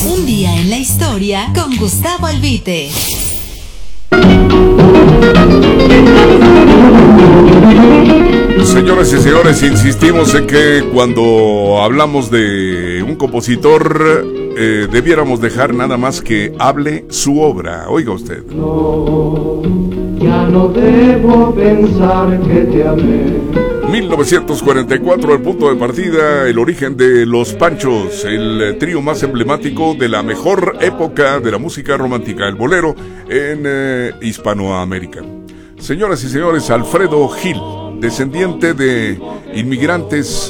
Un día en la historia con Gustavo Albite. Señoras y señores, insistimos en que cuando hablamos de un compositor debiéramos dejar nada más que hable su obra. Oiga usted. No, ya no debo pensar que te amé. 1944, el punto de partida, el origen de Los Panchos, el trío más emblemático de la mejor época de la música romántica, el bolero en Hispanoamérica. Señoras y señores, Alfredo Gil, descendiente de inmigrantes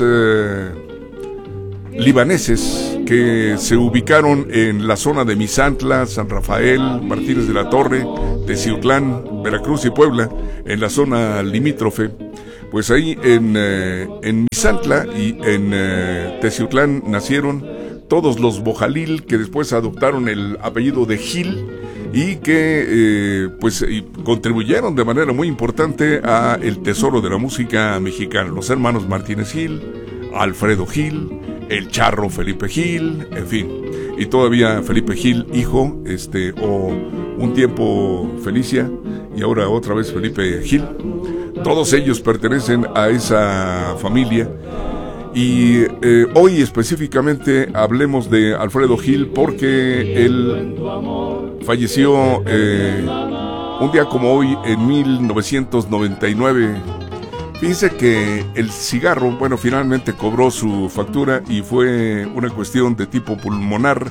libaneses que se ubicaron en la zona de Misantla, San Rafael, Martínez de la Torre, Teciutlán, Veracruz y Puebla, en la zona limítrofe. Pues ahí en Misantla y en Teciutlán nacieron todos los Bojalil, que después adoptaron el apellido de Gil y que contribuyeron de manera muy importante a el tesoro de la música mexicana. Los hermanos Martínez Gil, Alfredo Gil, el charro Felipe Gil, en fin. Y todavía Felipe Gil, hijo, o un tiempo Felicia, y ahora otra vez Felipe Gil. Todos ellos pertenecen a esa familia. Y hoy específicamente hablemos de Alfredo Gil porque él falleció un día como hoy en 1999. Fíjense que el cigarro, bueno, finalmente cobró su factura y fue una cuestión de tipo pulmonar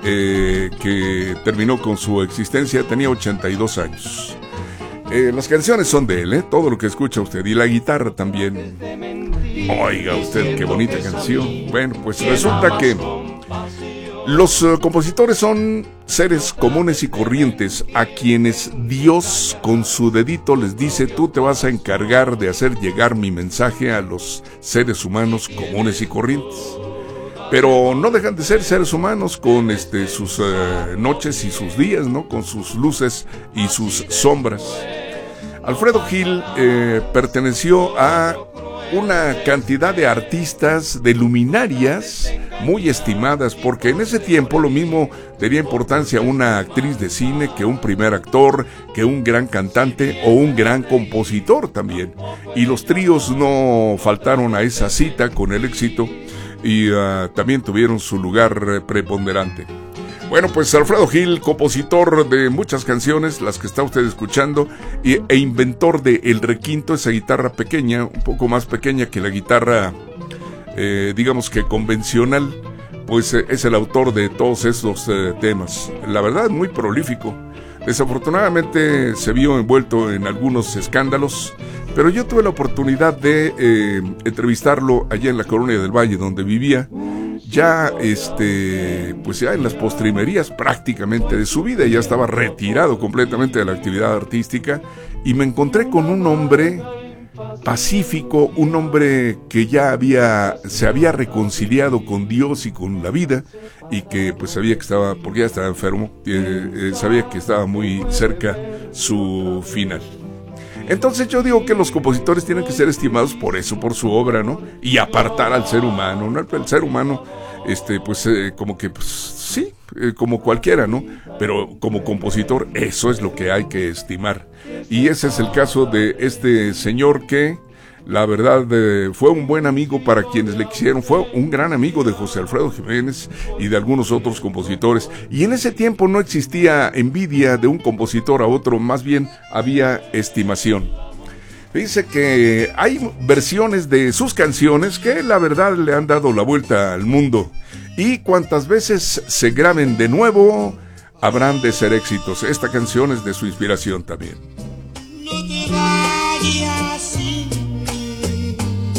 que terminó con su existencia. Tenía 82 años. Las canciones son de él, todo lo que escucha usted, y la guitarra también. Oiga usted, qué bonita canción. Bueno, pues resulta que los compositores son seres comunes y corrientes a quienes Dios con su dedito les dice: tú te vas a encargar de hacer llegar mi mensaje a los seres humanos comunes y corrientes. Pero no dejan de ser seres humanos con sus noches y sus días, ¿no? Con sus luces y sus sombras. Alfredo Gil perteneció a una cantidad de artistas, de luminarias muy estimadas, porque en ese tiempo lo mismo tenía importancia una actriz de cine que un primer actor, que un gran cantante o un gran compositor también. Y los tríos no faltaron a esa cita con el éxito y también tuvieron su lugar preponderante. Bueno, pues Alfredo Gil, compositor de muchas canciones, las que está usted escuchando, e inventor de el requinto, esa guitarra pequeña, un poco más pequeña que la guitarra, digamos que convencional, pues es el autor de todos estos temas. La verdad, muy prolífico. Desafortunadamente se vio envuelto en algunos escándalos, pero yo tuve la oportunidad de entrevistarlo allá en la Colonia del Valle, donde vivía, ya pues ya en las postrimerías prácticamente de su vida. Ya estaba retirado completamente de la actividad artística, y me encontré con un hombre pacífico, un hombre que ya se había reconciliado con Dios y con la vida, y que pues sabía que estaba, porque ya estaba enfermo, sabía que estaba muy cerca su final. Entonces yo digo que los compositores tienen que ser estimados por eso, por su obra, ¿no? Y apartar al ser humano, ¿no? El ser humano, como que, pues, sí, como cualquiera, ¿no? Pero como compositor, eso es lo que hay que estimar. Y ese es el caso de este señor que, la verdad, fue un buen amigo para quienes le quisieron. Fue un gran amigo de José Alfredo Jiménez y de algunos otros compositores. Y en ese tiempo no existía envidia de un compositor a otro, más bien había estimación. Dice que hay versiones de sus canciones que la verdad le han dado la vuelta al mundo. Y cuantas veces se graben de nuevo, habrán de ser éxitos. Esta canción es de su inspiración también. No te vayas sin mí,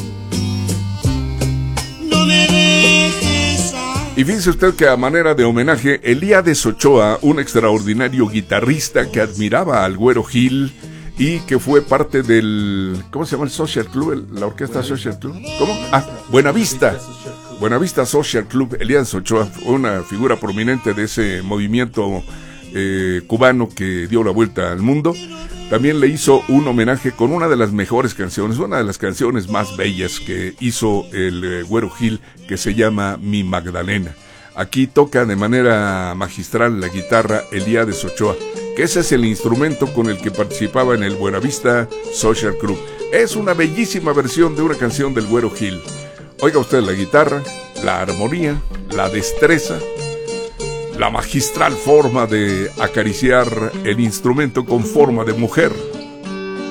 no me dejes así. Y fíjese usted que a manera de homenaje, Elías Ochoa, un extraordinario guitarrista que admiraba al Güero Gil y que fue parte del, ¿cómo se llama el Social Club? La orquesta Social Club. ¿Cómo? Buenavista Social Club. Elías Ochoa, una figura prominente de ese movimiento cubano que dio la vuelta al mundo. También le hizo un homenaje con una de las mejores canciones, una de las canciones más bellas que hizo el Güero Gil, que se llama Mi Magdalena. Aquí toca de manera magistral la guitarra Elías Ochoa, que ese es el instrumento con el que participaba en el Buenavista Social Club. Es una bellísima versión de una canción del Güero Gil. Oiga usted la guitarra, la armonía, la destreza, la magistral forma de acariciar el instrumento con forma de mujer.